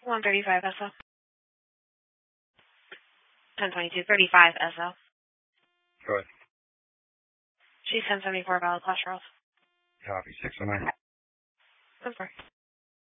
135 SO. 1022, 35 SO. Go ahead. She's 1074 valid cholesterol. Copy. 609. Confirm.